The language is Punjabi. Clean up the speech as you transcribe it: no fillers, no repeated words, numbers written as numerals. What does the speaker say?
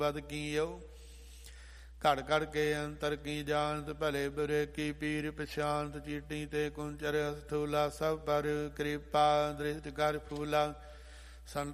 ਬਦ ਕੀਓ ਘੜ ਘੜ ਕੇ ਅੰਤਰ ਕੀ ਜਾਣਤ ਭਲੇ ਬੁਰੇ ਕੀ ਪੀਰ ਪਛਾਨਤ ਚੀਟੀ ਤੇ ਕੁੰਚਰ ਸਥੂਲਾ ਸਭ ਪਰ ਕਿਰਪਾ ਦ੍ਰਿਸ਼ਟ ਕਰ ਫੂਲਾ